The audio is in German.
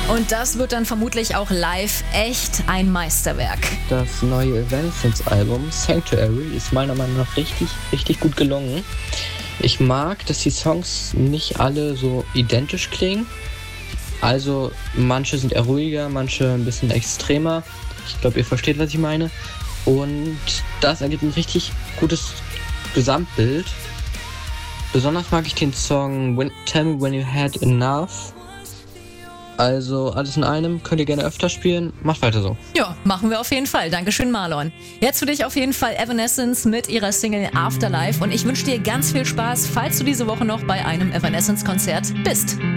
Und das wird dann vermutlich auch live echt ein Meisterwerk. Das neue Evanescence-Album Sanctuary ist meiner Meinung nach richtig gut gelungen. Ich mag, dass die Songs nicht alle so identisch klingen. Also manche sind eher ruhiger, manche ein bisschen extremer. Ich glaube, ihr versteht, was ich meine. Und das ergibt ein richtig gutes Gesamtbild. Besonders mag ich den Song Tell Me When You Had Enough. Also alles in einem, könnt ihr gerne öfter spielen. Macht weiter so. Ja, machen wir auf jeden Fall. Dankeschön, Marlon. Jetzt für dich auf jeden Fall Evanescence mit ihrer Single Afterlife. Und ich wünsche dir ganz viel Spaß, falls du diese Woche noch bei einem Evanescence-Konzert bist.